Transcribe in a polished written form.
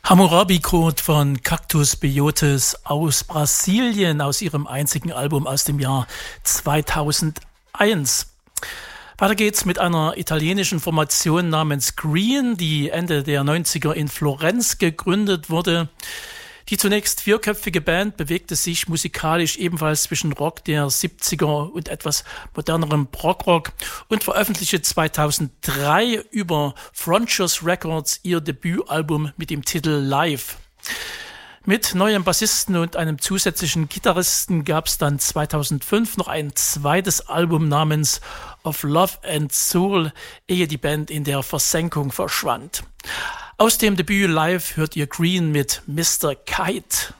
Hammurabi Code von Cactus Biotes aus Brasilien, aus ihrem einzigen Album aus dem Jahr 2001. Weiter geht's mit einer italienischen Formation namens Green, die Ende der 90er in Florenz gegründet wurde. Die zunächst vierköpfige Band bewegte sich musikalisch ebenfalls zwischen Rock der 70er und etwas modernerem Prog-Rock und veröffentlichte 2003 über Frontiers Records ihr Debütalbum mit dem Titel Live. Mit neuem Bassisten und einem zusätzlichen Gitarristen gab es dann 2005 noch ein zweites Album namens Of Love and Soul, ehe die Band in der Versenkung verschwand. Aus dem Debüt Live hört ihr Green mit Mr. Kite.